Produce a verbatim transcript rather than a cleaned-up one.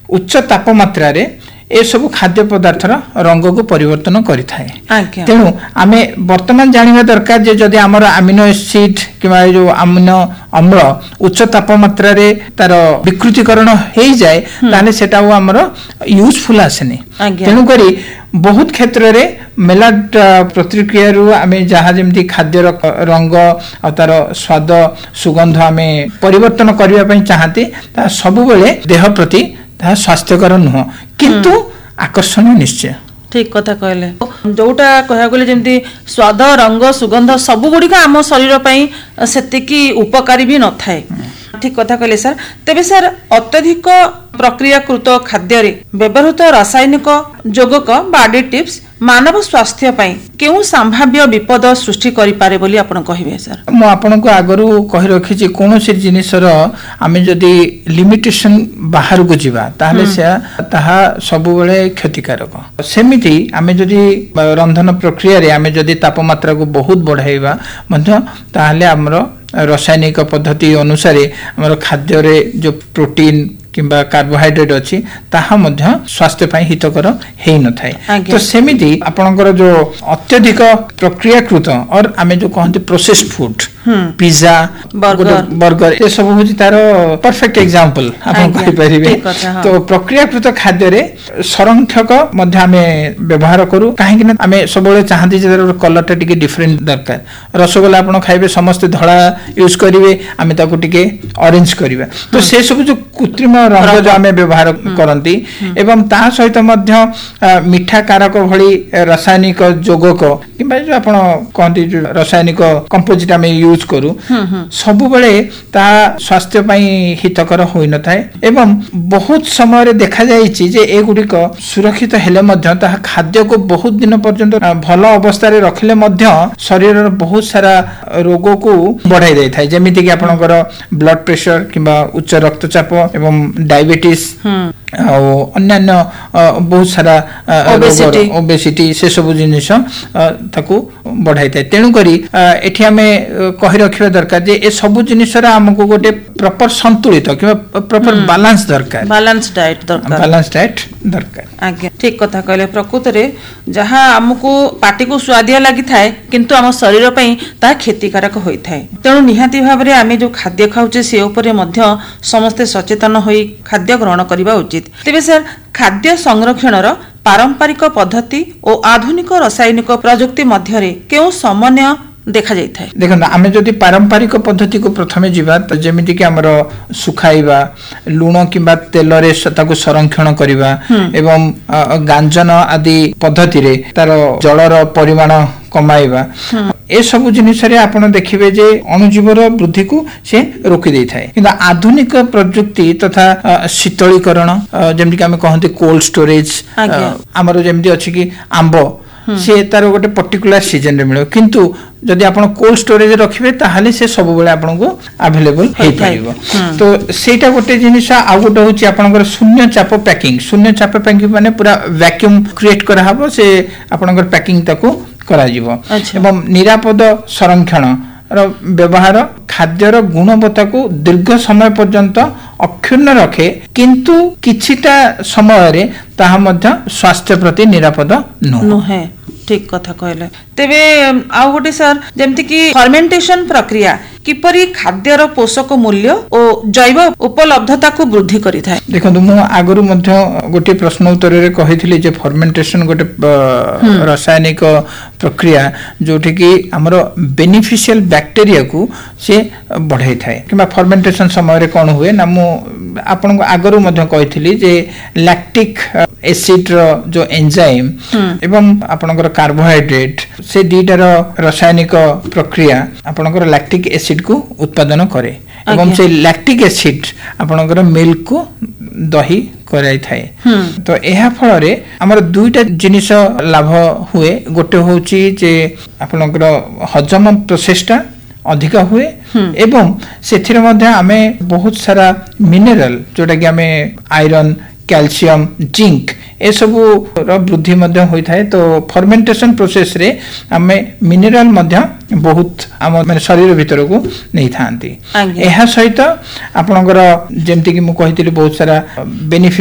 उच्च तापमात्रा रे ए सब खाद्य पदार्थर रंग को परिवर्तन करिथाए। तेणु आमे वर्तमान जानिबा दरकार जे जदि हमर अमीनो एसिड किबा जो अमीनो अम्ल उच्च तापमात्रा रे तार विकृतिकरण हेई जाए ताने सेटा हमर यूजफुल आसेनी। तेणु करी बहुत क्षेत्र रे मेलाट प्रतिक्रिया रु आमे जहा जेमती खाद्य रंग आ तार स्वाद सुगंध आमे परिवर्तन करिया पई चाहती ता सब बेले देह प्रति ता स्वास्थ्यकर नुह किंतु आकर्षण निश्चय। ठीक कथा कहले जोटा कह गले जेमती स्वाद रंग सुगंध सब गुडी का आम शरीर पई सेतिकी उपकारी भी न थाए। ठीक कथा कहले सर। तेबे सर अत्यधिक प्रक्रियाकृत खाद्य रे व्यवहृत रासायनिक जोगक बाडी टिप्स मानव स्वास्थ्य पई केउ संभाव्य विपद सृष्टि करि पारे बोली आपण कहिबे सर? मो आपण को आगरु कहि रखि जे कोनोसी जिनिसर आमे जदी लिमिटेशन बाहर को जिबा ताले से ताहा सब बेले क्षतिकारक। सेमिति आमे जदी रंधन प्रक्रिया रे आमे जदी तापमात्रा को बहुत बढ़ाइबा मध्य ताले हमरो रासायनिक पद्धति अनुसार हमरो खाद्य रे जो प्रोटीन किंबा कार्बोहाइड्रेट अच्छी ताहा मध्य स्वास्थ्य पाई हितकर हेई न थाए। तो सेमिति आपनकर जो अत्यधिक प्रक्रियाकृत और आमे जो कहंती processed food pizza burger burger ये सब होची तार परफेक्ट एग्जांपल आपन कहि परिबे। तो प्रक्रियाकृत खाद्य रे संरक्षक मध्य हमें व्यवहार करू काहे कि हमें सबले चाहती जे कलर टा टिके डिफरेंट दरकार। रसगोल्ला आपन खाइबे समस्त धड़ा यूज करिवे हमें ताको टिके ऑरेंज करिवे। तो से सब जो कृत्रिम रंग जो आमे व्यवहार करंती एवं ता सहित मध्य मिठा कारक भली रासायनिक जोगक किबा जो आपण कहंती रासायनिक कंपोजिट आमे यूज करू सब बेले ता स्वास्थ्य पई हितकर होई न थाए एवं बहुत समय रे देखा जाईची जे ए गुडिक सुरक्षित हेले मध्य ता खाद्य को बहुत दिन पर्यंत भलो अवस्था रे रखले मध्य शरीर रे बहुत सारा रोग को बढ़ाई देय थाए। जेमिति कि आपनकर ब्लड प्रेशर किबा उच्च रक्तचाप एवं डायबिटीज और अन्यान्य बहुत सारा ओबेसिटी ओबेसिटी से सब जिनिस ताकू बढ़ाई थाए। तेणु करी एठी हमें कहि रखिबा दरकार जे ए सब जिनिस रा हमको गोटे प्रॉपर संतुलित किबा प्रॉपर बैलेंस दरकार बैलेंस डाइट दरकार बैलेंस डाइट दरकार। आज्ञा ठीक कथा कहले प्रकृत रे जहां हमको पाटी को स्वादिया लागि थाए किंतु हम शरीर पई ता क्षतिकारक होई थाए। तेणु निहाती भाव रे आमे जो खाद्य खाउचे से ऊपर मध्य समस्त सचेतन होई खाद्य ग्रहण करबा उचित। तेबे सर खाद्य संरक्षणर पारंपरिक पद्धति और आधुनिक रासायनिक प्रयुक्ति मध्य रे केउ समन्वय देखा जाय थाए? देखो आमे जदि पारंपरिक पद्धति को प्रथमे जीवा त जेमिति कि हमरो सुखाइबा लूण किबा तेल रे ताको संरक्षण करिबा एवं गांजन आदि पद्धति रे तार जलर परिमाण कमाइबा ए सब जिनिस रे आपण देखिबे जे अणुजीवर वृद्धि को से रोकी देई थाए। किंतु आधुनिक प्रयुक्ति तथा शीतलीकरण जेमिति कि हमें कहंती कोल्ड स्टोरेज हमरो जेमिति अछि कि आंबो से तार गोटे पर्टिकुलर सीजन रे मिलो किंतु जदि आपण कोल्ड स्टोरेज रखिबे ताहाले से सब बेले आपण को अवेलेबल हे पाइबो। तो सेटा गोटे जिनिस आ गोटे होची आपनकर शून्य चाप पैकिंग। शून्य चाप पैकिंग माने पूरा वैक्यूम क्रिएट करा हबो से आपनकर पैकिंग ताको करा जिवो एवं निरापद संरक्षण रो व्यवहार खाद्यर गुणवत्ता को दीर्घ समय पर्यंत अक्षुण्ण रखे किंतु किछिटा समय रे ताहा मध्य स्वास्थ्य प्रति निरापद नुहे। ठीक कथा कहले। तेबे आ गोटे सर जेमति कि फर्मेंटेशन प्रक्रिया किपरि खाद्यर पोषक मूल्य और जैव उपलब्धता को वृद्धि करि थाए? देखंतु मु आगरु मध्य गोटे प्रश्न उत्तर रे कहिथिले जे फर्मेंटेशन गोटे रासायनिक प्रक्रिया जोठी कि हमरो बेनिफिशियल बैक्टीरिया को से बढ़ाई थाए किबा फर्मेंटेशन समय रे कोन हुए ना मु आपन को आगरु मध्य कहिथिली जे लैक्टिक एसिड रो जो एंजाइम एवं आपनकर कार्बोहाइड्रेट से दीटार रासायनिक प्रक्रिया आपनकर लैक्टिक एसिड को उत्पादन करे एवं से लैक्टिक एसिड आपनकर मिल्क को दही कराई थाए। तो एहा फल रे हमर दुईटा जिनिस लाभ हुए। गोटे होची जे आपनकर हजम प्रोसेसटा अधिक हुए एवं सेथिर मध्य आमे बहुत सारा मिनरल जोटा कि आमे आयरन कैल्शियम जिंक ए सब वृद्धि मध्य होई थाए। तो फर्मेंटेशन प्रोसेस रे हमें मिनरल मध्य बहुत आम माने शरीर भीतर को नहीं थांती। एहा सहित आपनकर जेमति कि मु कहितली बहुत सारा बेनिफिट